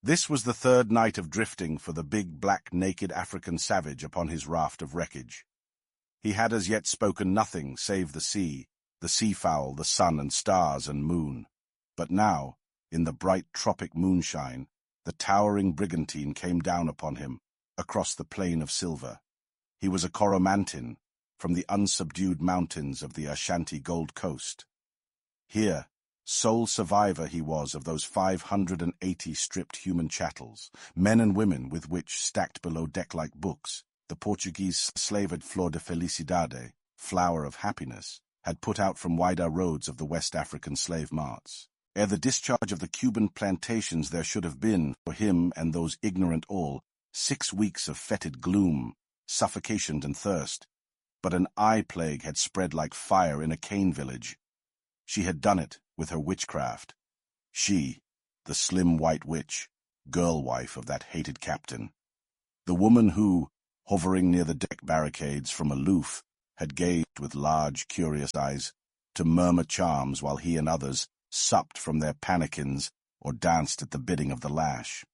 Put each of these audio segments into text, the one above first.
This was the third night of drifting for the big, black, naked African savage upon his raft of wreckage. He had as yet spoken nothing save the seafowl, the sun and stars and moon. But now, in the bright tropic moonshine, the towering brigantine came down upon him, across the plain of silver. He was a Coromantine, from the unsubdued mountains of the Ashanti Gold Coast. Here, sole survivor he was of those 580 stripped human chattels, men and women with which, stacked below deck like books, the Portuguese slaved Flor de Felicidade, flower of happiness, had put out from wider roads of the West African slave marts. Ere the discharge of the Cuban plantations there should have been, for him and those ignorant all, 6 weeks of fetid gloom, suffocation and thirst. But an eye plague had spread like fire in a cane village. She had done it with her witchcraft. She, the slim white witch, girl-wife of that hated captain. The woman who, hovering near the deck barricades from aloof, had gazed with large, curious eyes to murmur charms while he and others supped from their pannikins or danced at the bidding of the lash.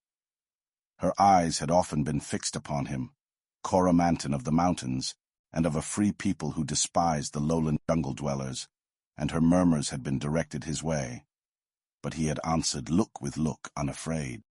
Her eyes had often been fixed upon him, Coromantine of the mountains, and of a free people who despised the lowland jungle dwellers, and her murmurs had been directed his way. But he had answered look with look, unafraid.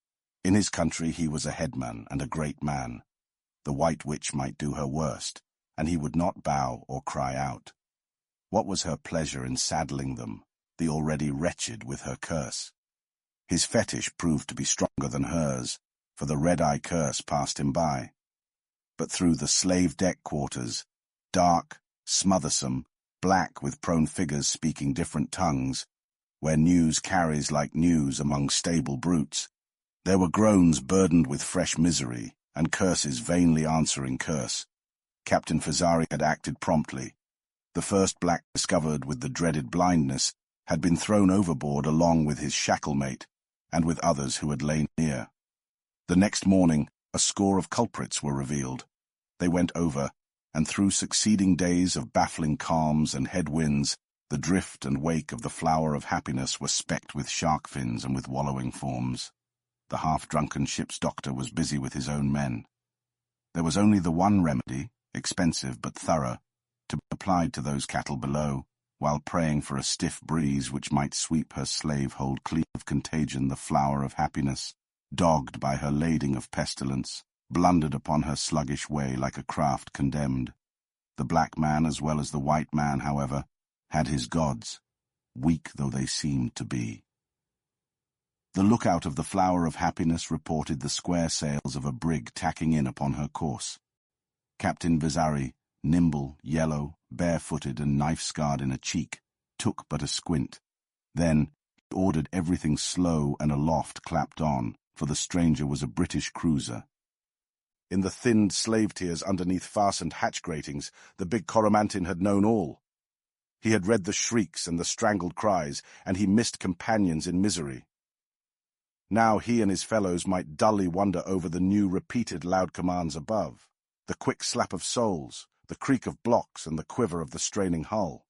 In his country he was a headman and a great man. The white witch might do her worst, and he would not bow or cry out. What was her pleasure in saddling them, the already wretched, with her curse? His fetish proved to be stronger than hers, for the red-eye curse passed him by. But through the slave deck quarters, dark, smothersome, black with prone figures speaking different tongues, where news carries like news among stable brutes, there were groans burdened with fresh misery, and curses vainly answering curse. Captain Fazari had acted promptly. The first black discovered with the dreaded blindness had been thrown overboard along with his shackle-mate, and with others who had lain near. The next morning, a score of culprits were revealed. They went over, and through succeeding days of baffling calms and headwinds, the drift and wake of the flower of happiness were specked with shark fins and with wallowing forms. The half-drunken ship's doctor was busy with his own men. There was only the one remedy, expensive but thorough, to be applied to those cattle below, while praying for a stiff breeze which might sweep her slave-hold clean of contagion, the flower of happiness, dogged by her lading of pestilence, blundered upon her sluggish way like a craft condemned. The black man as well as the white man, however, had his gods, weak though they seemed to be. The lookout of the flower of happiness reported the square sails of a brig tacking in upon her course. Captain Vazari, nimble, yellow, barefooted and knife-scarred in a cheek, took but a squint. Then he ordered everything slow and aloft clapped on, for the stranger was a British cruiser. In the thinned slave tiers underneath fastened hatch gratings, the big Coromantine had known all. He had read the shrieks and the strangled cries, and he missed companions in misery. Now he and his fellows might dully wonder over the new repeated loud commands above, the quick slap of soles, the creak of blocks, and the quiver of the straining hull.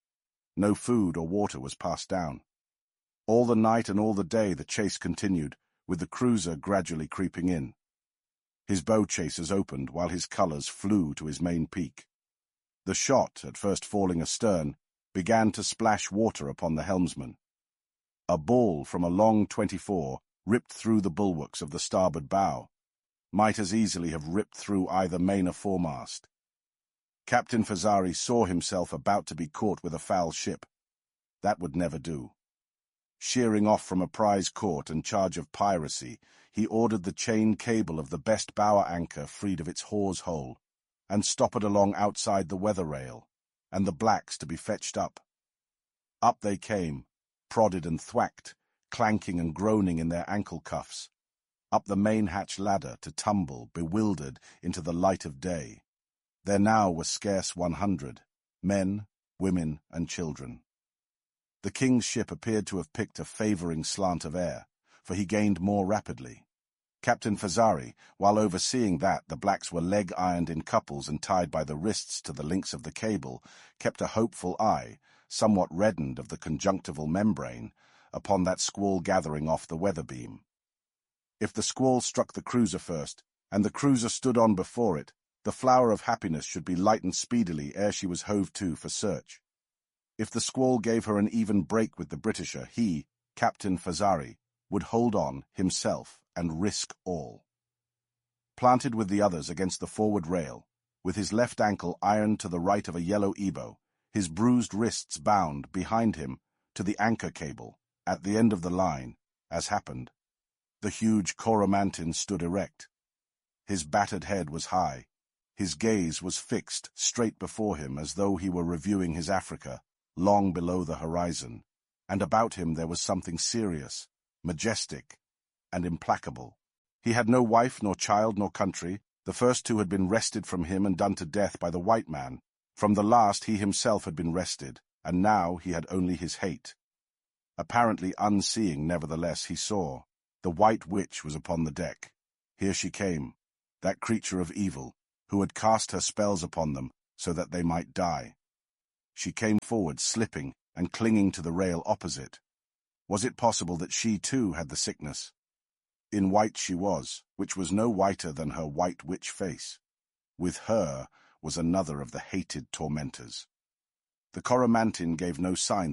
No food or water was passed down. All the night and all the day the chase continued, with the cruiser gradually creeping in. His bow chasers opened while his colours flew to his main peak. The shot, at first falling astern, began to splash water upon the helmsman. A ball from a long 24 ripped through the bulwarks of the starboard bow, might as easily have ripped through either main or foremast. Captain Fazari saw himself about to be caught with a foul ship. That would never do. Sheering off from a prize court and charge of piracy, he ordered the chain cable of the best bower anchor freed of its hawse hole, and stoppered along outside the weather rail, and the blacks to be fetched up. Up they came, prodded and thwacked, clanking and groaning in their ankle cuffs, up the main hatch ladder to tumble, bewildered, into the light of day. There now were scarce 100, men, women, and children. The king's ship appeared to have picked a favouring slant of air, for he gained more rapidly. Captain Fazari, while overseeing that the blacks were leg-ironed in couples and tied by the wrists to the links of the cable, kept a hopeful eye, somewhat reddened of the conjunctival membrane, upon that squall gathering off the weather beam. If the squall struck the cruiser first, and the cruiser stood on before it, the Flower of Happiness should be lightened speedily ere she was hove to for search. If the squall gave her an even break with the Britisher, he, Captain Fazari, would hold on, himself, and risk all. Planted with the others against the forward rail, with his left ankle ironed to the right of a yellow Ebo, his bruised wrists bound, behind him, to the anchor cable, at the end of the line, as happened, the huge Coromantine stood erect. His battered head was high. His gaze was fixed straight before him as though he were reviewing his Africa, long below the horizon, and about him there was something serious, majestic, and implacable. He had no wife, nor child, nor country. The first two had been wrested from him and done to death by the white man. From the last he himself had been wrested, and now he had only his hate. Apparently unseeing, nevertheless, he saw. The White Witch was upon the deck. Here she came, that creature of evil, who had cast her spells upon them so that they might die. She came forward, slipping and clinging to the rail opposite. Was it possible that she too had the sickness? In white she was, which was no whiter than her white witch face. With her was another of the hated tormentors. The Coromantine gave no sign